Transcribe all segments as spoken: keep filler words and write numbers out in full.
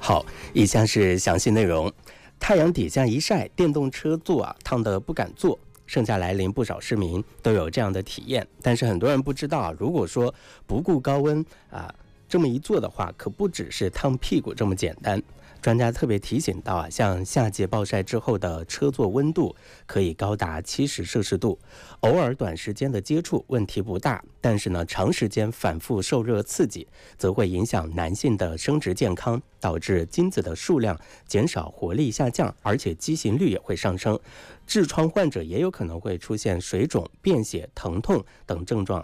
好，以下是详细内容。太阳底下一晒，电动车座啊烫得不敢坐。盛夏来临，不少市民都有这样的体验，但是很多人不知道啊，如果说不顾高温啊，这么一做的话，可不只是烫屁股这么简单。专家特别提醒到啊，像夏季暴晒之后的车座温度可以高达七十摄氏度，偶尔短时间的接触问题不大，但是呢，长时间反复受热刺激，则会影响男性的生殖健康，导致精子的数量减少，活力下降，而且畸形率也会上升。痔疮患者也有可能会出现水肿、便血、疼痛等症状。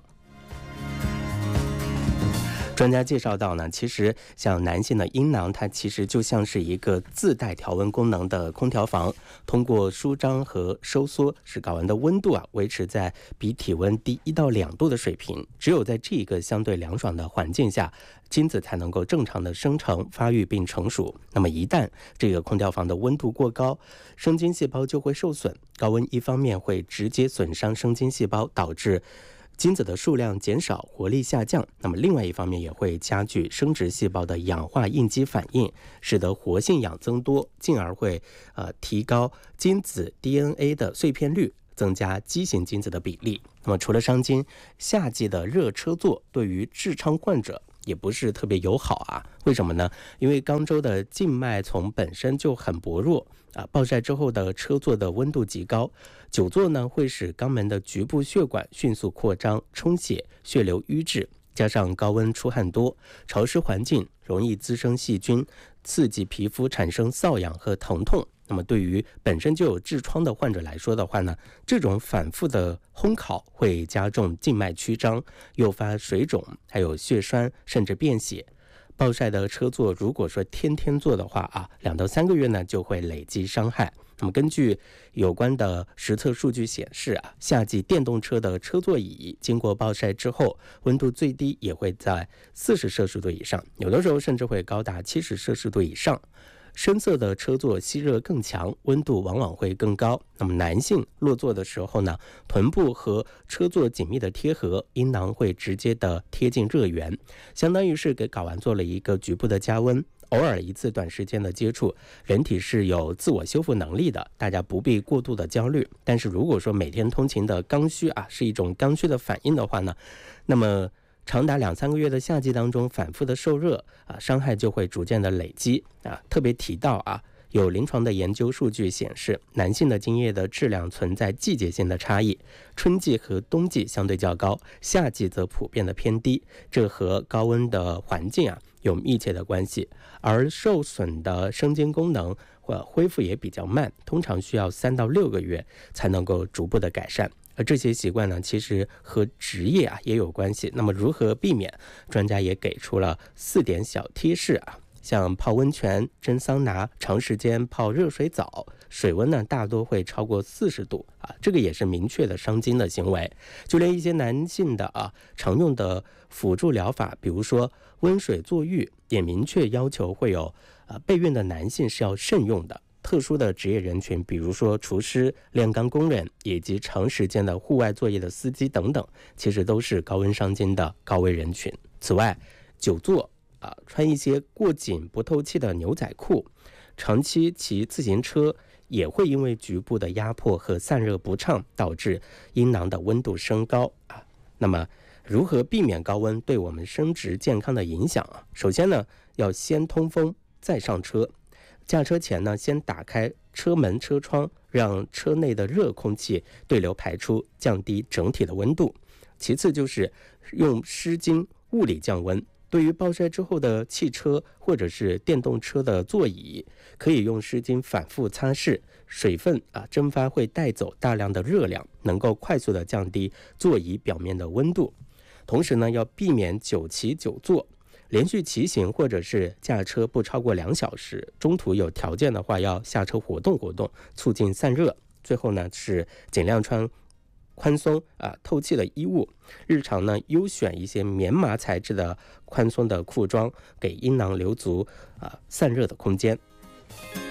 专家介绍到呢，其实像男性的阴囊，它其实就像是一个自带调温功能的空调房，通过舒张和收缩，使睾丸的温度啊维持在比体温低一到两度的水平。只有在这一个相对凉爽的环境下，精子才能够正常的生成、发育并成熟。那么一旦这个空调房的温度过高，生精细胞就会受损。高温一方面会直接损伤生精细胞，导致精子的数量减少，活力下降。那么另外一方面也会加剧生殖细胞的氧化应激反应，使得活性氧增多，进而会呃提高精子 D N A 的碎片率，增加畸形精子的比例。那么除了伤精，夏季的热车座对于痔疮患者也不是特别友好啊。为什么呢？因为肛周的静脉丛本身就很薄弱啊，暴晒之后的车座的温度极高，久坐呢会使肛门的局部血管迅速扩张、充血，血流瘀滞，加上高温出汗多，潮湿环境容易滋生细菌，刺激皮肤产生瘙痒和疼痛。那么对于本身就有痔疮的患者来说的话呢，这种反复的烘烤会加重静脉曲张，诱发水肿，还有血栓，甚至便血。暴晒的车座如果说天天做的话啊，两到三个月呢就会累积伤害。那么根据有关的实测数据显示啊，夏季电动车的车座椅经过暴晒之后，温度最低也会在四十摄氏度以上，有的时候甚至会高达七十摄氏度以上。深色的车座吸热更强，温度往往会更高。那么男性落座的时候呢，臀部和车座紧密的贴合，阴囊会直接的贴近热源，相当于是给睾丸做了一个局部的加温。偶尔一次短时间的接触，人体是有自我修复能力的，大家不必过度的焦虑。但是如果说每天通勤的刚需啊是一种刚需的反应的话呢，那么长达两三个月的夏季当中反复的受热啊，伤害就会逐渐的累积啊。特别提到啊，有临床的研究数据显示，男性的精液的质量存在季节性的差异，春季和冬季相对较高，夏季则普遍的偏低，这和高温的环境啊有密切的关系。而受损的生精功能或恢复也比较慢，通常需要三到六个月才能够逐步的改善。而这些习惯呢，其实和职业啊也有关系。那么如何避免？专家也给出了四点小贴士啊，像泡温泉、蒸桑拿、长时间泡热水澡，水温呢大多会超过四十度啊，这个也是明确的伤精的行为。就连一些男性的啊常用的辅助疗法，比如说温水坐浴，也明确要求会有啊备孕的男性是要慎用的。特殊的职业人群，比如说厨师、炼钢工人以及长时间的户外作业的司机等等，其实都是高温伤精的高危人群。此外，久坐啊，穿一些过紧不透气的牛仔裤，长期骑自行车也会因为局部的压迫和散热不畅，导致阴囊的温度升高啊。那么如何避免高温对我们生殖健康的影响啊？首先呢，要先通风再上车。驾车前呢，先打开车门车窗，让车内的热空气对流排出，降低整体的温度。其次就是用湿巾物理降温。对于暴晒之后的汽车或者是电动车的座椅，可以用湿巾反复擦拭，水分啊蒸发会带走大量的热量，能够快速的降低座椅表面的温度。同时呢，要避免久骑久坐。连续骑行或者是驾车不超过两小时，中途有条件的话要下车活动活动，促进散热。最后呢是尽量穿宽松啊透气的衣物，日常呢优选一些棉麻材质的宽松的裤装，给阴囊留足啊散热的空间。